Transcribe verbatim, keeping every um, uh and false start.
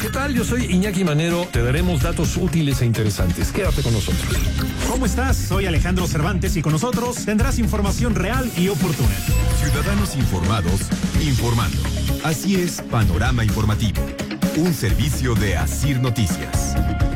¿Qué tal? Yo soy Iñaki Manero. Te daremos datos útiles e interesantes. Quédate con nosotros. ¿Cómo estás? Soy Alejandro Cervantes y con nosotros tendrás información real y oportuna. Ciudadanos informados, informando. Así es, Panorama Informativo. Un servicio de Asir Noticias.